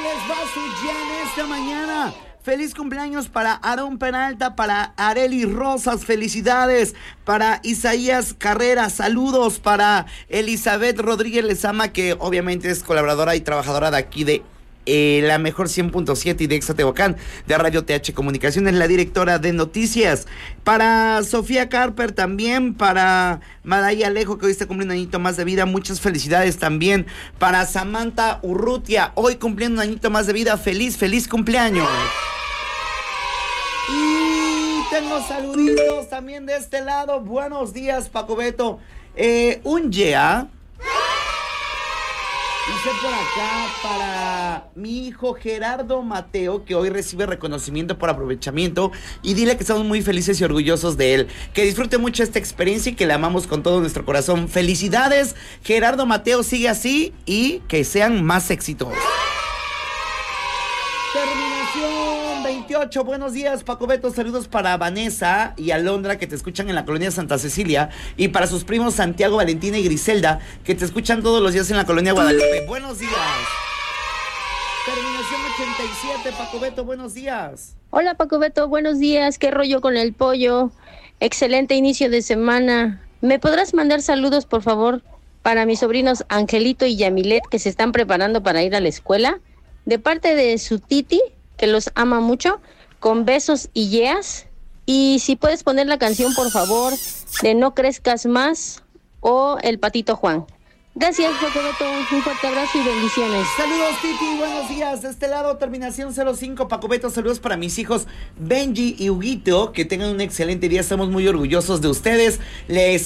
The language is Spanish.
les va su día en esta mañana? Feliz cumpleaños para Aarón Peralta, para Areli Rosas, felicidades, para Isaías Carrera, saludos, para Elizabeth Rodríguez Lezama, que obviamente es colaboradora y trabajadora de aquí de la mejor 100.7 y de Exatehuacán, de Radio TH Comunicaciones, la directora de noticias. Para Sofía Carper también, para Madaya Alejo, que hoy está cumpliendo un añito más de vida, muchas felicidades también. Para Samantha Urrutia, hoy cumpliendo un añito más de vida, feliz cumpleaños. Y tengo saluditos también de este lado. Buenos días, Paco Beto. Un yeah. Hice por acá para mi hijo Gerardo Mateo, que hoy recibe reconocimiento por aprovechamiento, y dile que estamos muy felices y orgullosos de él. Que disfrute mucho esta experiencia y que le amamos con todo nuestro corazón. Felicidades, Gerardo Mateo, sigue así y que sean más éxitos. Terminación 28, buenos días, Paco Beto, saludos para Vanessa y Alondra, que te escuchan en la colonia Santa Cecilia, y para sus primos Santiago, Valentina y Griselda, que te escuchan todos los días en la colonia Guadalupe. Buenos días. Terminación 87, Paco Beto, buenos días. Hola, Paco Beto, buenos días, ¿qué rollo con el pollo? Excelente inicio de semana. ¿Me podrás mandar saludos, por favor, para mis sobrinos Angelito y Yamilet, que se están preparando para ir a la escuela? De parte de su titi, que los ama mucho, con besos y yeas. Y si puedes poner la canción, por favor, de No Crezcas Más o El Patito Juan. Gracias, Paco Beto, un fuerte abrazo y bendiciones. Saludos, Titi, buenos días. De este lado, terminación 05, Paco Beto, saludos para mis hijos Benji y Huguito, que tengan un excelente día, estamos muy orgullosos de ustedes. Les